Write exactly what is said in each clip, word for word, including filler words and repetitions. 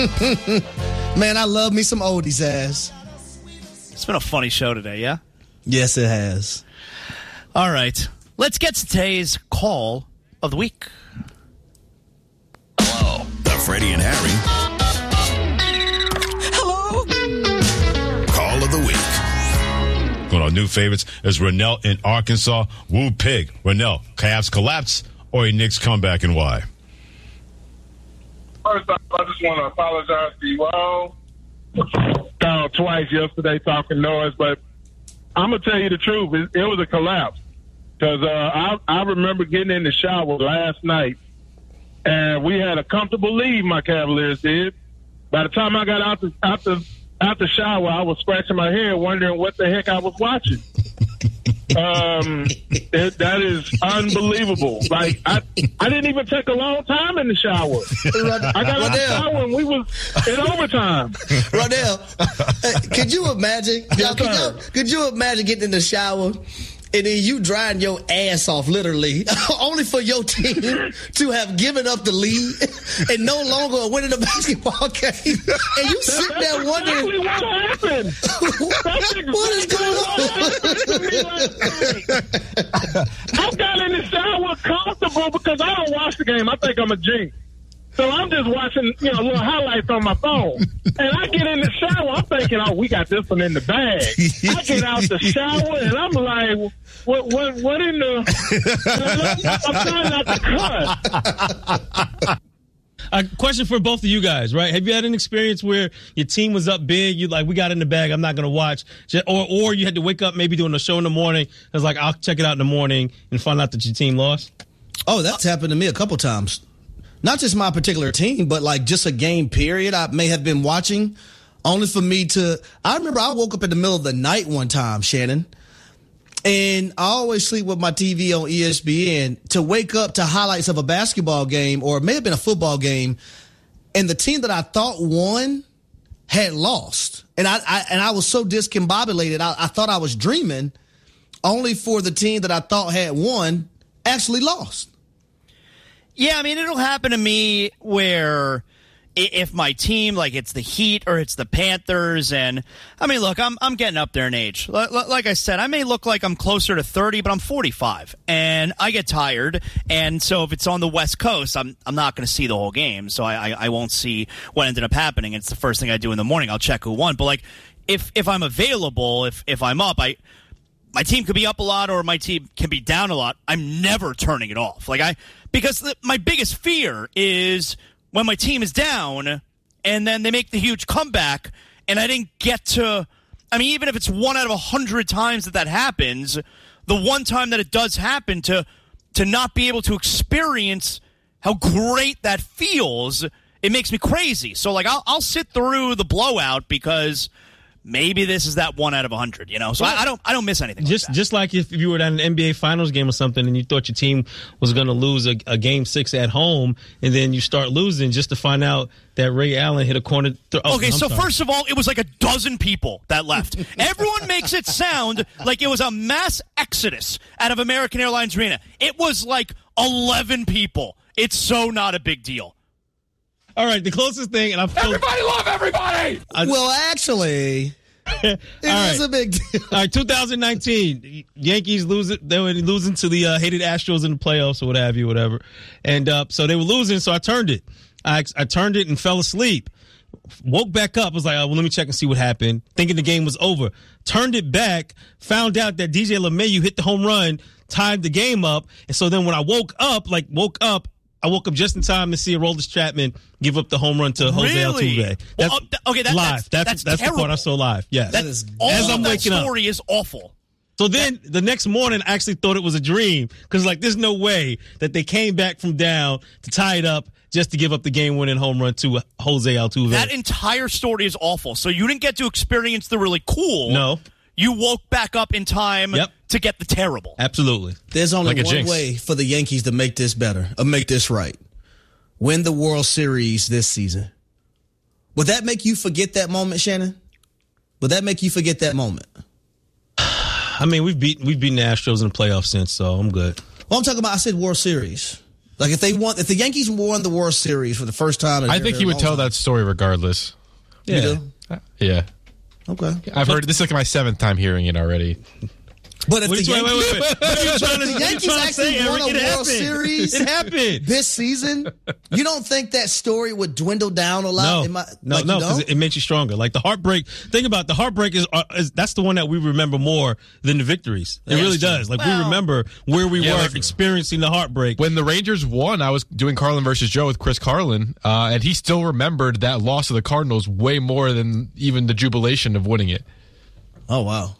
Man, I love me some oldies ass. It's been a funny show today, yeah? Yes, it has. All right. Let's get to today's call of the week. Hello. The Freddie and Harry. Hello. Call of the week. One of our new favorites is Rennell in Arkansas. Woo pig. Rennell, Cavs collapse or a Knicks comeback, and why? First off, I just want to apologize to you all. Called twice yesterday talking noise, but I'm going to tell you the truth. It, it was a collapse. Because uh, I, I remember getting in the shower last night, and we had a comfortable lead, my Cavaliers did. By the time I got out the, out the, out the shower, I was scratching my head wondering what the heck I was watching. Um, it, that is unbelievable. Like I, I didn't even take a long time in the shower. I got out the shower and we was in overtime. Ronnell, could you imagine? Yes, could, you, could you imagine getting in the shower and then you drying your ass off, literally, only for your team to have given up the lead and no longer winning the basketball game, and you sit there wondering what happened. What is going on? I got in the shower comfortable because I don't watch the game. I think I'm a jinx. So I'm just watching, you know, little highlights on my phone. And I get in the shower, I'm thinking, oh, we got this one in the bag. I get out the shower, and I'm like, what what, what in the... I'm trying not to cuss. A question for both of you guys, right? Have you had an experience where your team was up big, you like, we got in the bag, I'm not going to watch, or or you had to wake up maybe doing a show in the morning, it was like, I'll check it out in the morning and find out that your team lost? Oh, that's happened to me a couple times. Not just my particular team, but like just a game period I may have been watching only for me to, I remember I woke up in the middle of the night one time, Shannon, and I always sleep with my T V on E S P N to wake up to highlights of a basketball game, or it may have been a football game, and the team that I thought won had lost. And I, I and I was so discombobulated, I, I thought I was dreaming, only for the team that I thought had won actually lost. Yeah, I mean, it'll happen to me where if my team, like it's the Heat or it's the Panthers, and I mean, look, I'm I'm getting up there in age. Like I said, I may look like I'm closer to thirty, but I'm forty-five, and I get tired. And so if it's on the West Coast, I'm I'm not going to see the whole game, so I, I I won't see what ended up happening. It's the first thing I do in the morning. I'll check who won. But like, if if I'm available, if if I'm up, I. My team could be up a lot or my team can be down a lot. I'm never turning it off. Like I, because the, my biggest fear is when my team is down and then they make the huge comeback and I didn't get to, I mean, even if it's one out of a hundred times that that happens, the one time that it does happen, to, to not be able to experience how great that feels, it makes me crazy. So like I'll, I'll sit through the blowout because maybe this is that one out of a hundred, you know. So I, I don't, I don't miss anything. Just, like that. just like if you were at an N B A Finals game or something, and you thought your team was going to lose a, a game six at home, and then you start losing just to find out that Ray Allen hit a corner. Th- oh, okay, I'm so sorry. first of all, it was like a dozen people that left. Everyone makes it sound like it was a mass exodus out of American Airlines Arena. It was like eleven people. It's so not a big deal. All right, the closest thing, and I've everybody love everybody. I, well, actually, it right. is a big deal. All right, twenty nineteen, Yankees lose it. They were losing to the uh, hated Astros in the playoffs or what have you, whatever. And uh, so they were losing, so I turned it. I, I turned it and fell asleep. Woke back up, was like, oh, well, let me check and see what happened, thinking the game was over. Turned it back, found out that D J LeMahieu hit the home run, tied the game up. And so then when I woke up, like woke up, I woke up just in time to see Aroldis Chapman give up the home run to Jose really? Altuve. Well, That's uh, th- okay, that, live. That's, That's that's, that's, that's the part I saw live. Yes. That is all as of I'm that waking up. story is awful. So then the next morning, I actually thought it was a dream because, like, there's no way that they came back from down to tie it up just to give up the game-winning home run to Jose Altuve. That entire story is awful. So you didn't get to experience the really cool. No. You woke back up in time Yep. to get the terrible. Absolutely. There's only Like a one jinx. way for the Yankees to make this better, or make this right. Win the World Series this season. Would that make you forget that moment, Shannon? Would that make you forget that moment? I mean, we've beaten we've beaten the Astros in the playoffs since, so I'm good. Well, I'm talking about, I said World Series. Like if they won, if the Yankees won the World Series for the first time, in I their think very he would long tell time. that story regardless. You Yeah. do? Yeah. Okay. I've heard this is like my seventh time hearing it already. But if Wait, the wait, wait, Yankees, wait, wait. What are you trying to, the what are you Yankees trying to actually say, won Eric? a It World happened. Series It happened. this season, you don't think that story would dwindle down a lot? No, Am I- no, like, no, you because don't? it, it makes you stronger. Like the heartbreak. Think about it, the heartbreak is, uh, is that's the one that we remember more than the victories. It That's really true. does. Like Well- we remember where we Yeah, were like- experiencing the heartbreak. When the Rangers won, I was doing Carlin versus Joe with Chris Carlin, uh, and he still remembered that loss of the Cardinals way more than even the jubilation of winning it. Oh wow!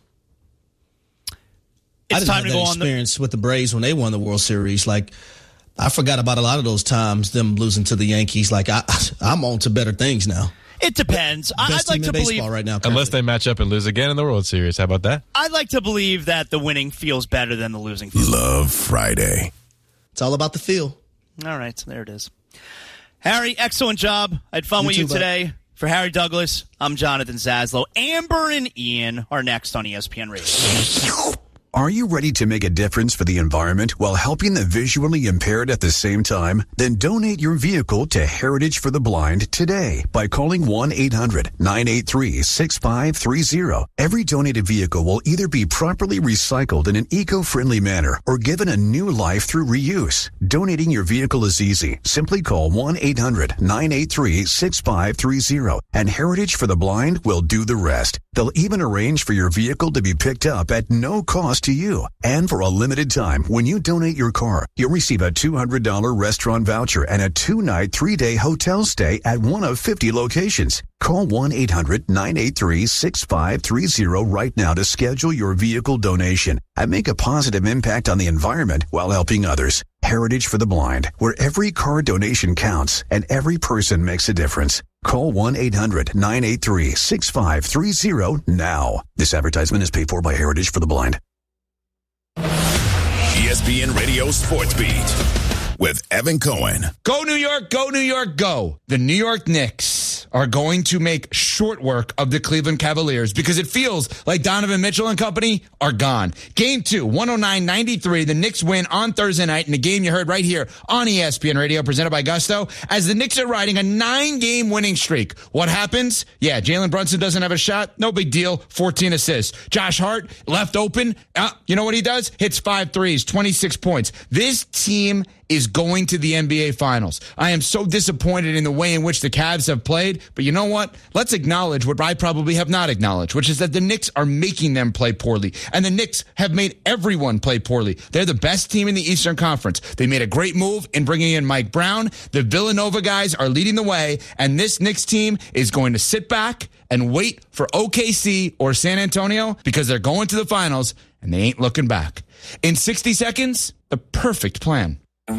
I It's didn't time have to that go on the. experience with the Braves when they won the World Series. Like I forgot about a lot of those times them losing to the Yankees. Like I, I'm on to better things now. It depends. I- Best I'd like team to in believe. baseball right now. Unless currently. they match up and lose again in the World Series. How about that? I'd like to believe that the winning feels better than the losing feels. Love Friday. It's all about the feel. All right, so there it is. Harry, excellent job. I had fun You with too, you bud. today. For Harry Douglas, I'm Jonathan Zaslow. Amber and Ian are next on E S P N Radio. Are you ready to make a difference for the environment while helping the visually impaired at the same time? Then donate your vehicle to Heritage for the Blind today by calling one eight hundred nine eight three six five three zero. Every donated vehicle will either be properly recycled in an eco-friendly manner or given a new life through reuse. Donating your vehicle is easy. Simply call one eight hundred nine eight three six five three zero and Heritage for the Blind will do the rest. They'll even arrange for your vehicle to be picked up at no cost to you. And for a limited time, when you donate your car, you'll receive a two hundred dollars restaurant voucher and a two-night, three-day hotel stay at one of fifty locations. Call one eight hundred nine eight three six five three zero right now to schedule your vehicle donation and make a positive impact on the environment while helping others. Heritage for the Blind, where every car donation counts and every person makes a difference. Call one eight hundred nine eight three six five three zero now. This advertisement is paid for by Heritage for the Blind. E S P N Radio Sports Beat with Evan Cohen. Go New York, go New York, go. The New York Knicks are going to make short work of the Cleveland Cavaliers because it feels like Donovan Mitchell and company are gone. Game two, one oh nine ninety-three. The Knicks win on Thursday night in a game you heard right here on E S P N Radio, presented by Gusto, as the Knicks are riding a nine-game winning streak. What happens? Yeah, Jalen Brunson doesn't have a shot. No big deal. fourteen assists. Josh Hart, left open. Uh, you know what he does? Hits five threes, twenty-six points. This team is going to the N B A Finals. I am so disappointed in the way in which the Cavs have played, but you know what? Let's acknowledge what I probably have not acknowledged, which is that the Knicks are making them play poorly, and the Knicks have made everyone play poorly. They're the best team in the Eastern Conference. They made a great move in bringing in Mike Brown. The Villanova guys are leading the way, and this Knicks team is going to sit back and wait for O K C or San Antonio because they're going to the Finals, and they ain't looking back. In sixty seconds, the perfect plan.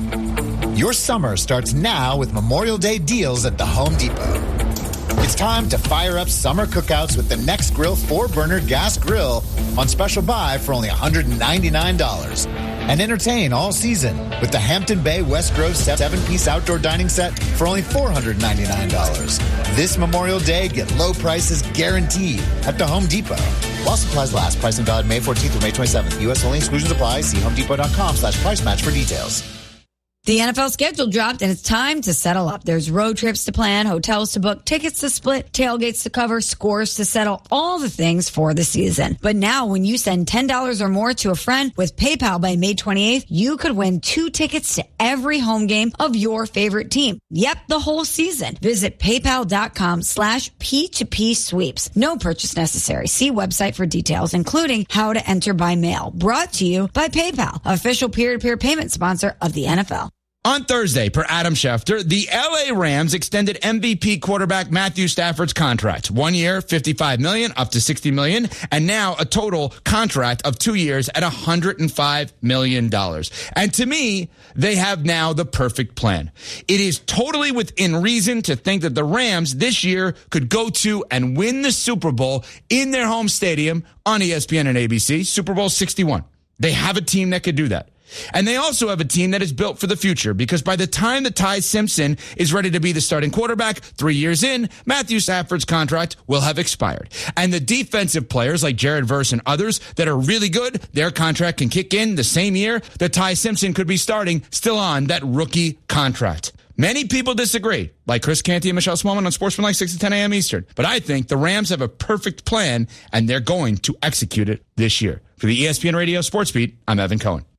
Your summer starts now with Memorial Day deals at the Home Depot. It's time to fire up summer cookouts with the Next Grill four-burner gas grill on special buy for only one hundred ninety-nine dollars. And entertain all season with the Hampton Bay West Grove seven-piece outdoor dining set for only four hundred ninety-nine dollars. This Memorial Day, get low prices guaranteed at the Home Depot. While supplies last, pricing valid May fourteenth through May twenty-seventh. U S only, exclusions apply. See homedepot.com slash price match for details. The N F L schedule dropped, and it's time to settle up. There's road trips to plan, hotels to book, tickets to split, tailgates to cover, scores to settle, all the things for the season. But now, when you send ten dollars or more to a friend with PayPal by May twenty-eighth, you could win two tickets to every home game of your favorite team. Yep, the whole season. Visit paypal.com slash P2P sweeps. No purchase necessary. See website for details, including how to enter by mail. Brought to you by PayPal, official peer-to-peer payment sponsor of the N F L. On Thursday, per Adam Schefter, the L A Rams extended M V P quarterback Matthew Stafford's contract. One year, fifty-five million dollars, up to sixty million dollars, and now a total contract of two years at one hundred five million dollars. And to me, they have now the perfect plan. It is totally within reason to think that the Rams this year could go to and win the Super Bowl in their home stadium on E S P N and A B C, Super Bowl sixty-one. They have a team that could do that. And they also have a team that is built for the future, because by the time that Ty Simpson is ready to be the starting quarterback three years in, Matthew Stafford's contract will have expired. And the defensive players like Jared Verse and others that are really good, their contract can kick in the same year that Ty Simpson could be starting, still on that rookie contract. Many people disagree, like Chris Canty and Michelle Smallman on Sportsmanlike six to ten a.m. Eastern. But I think the Rams have a perfect plan, and they're going to execute it this year. For the E S P N Radio Sports Beat, I'm Evan Cohen.